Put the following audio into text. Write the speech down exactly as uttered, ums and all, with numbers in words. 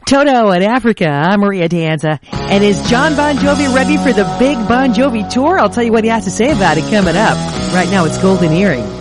Toto in Africa. I'm Maria Danza. And is John Bon Jovi ready for the big Bon Jovi tour? I'll tell you what he has to say about it coming up. Right now, it's Golden Earring.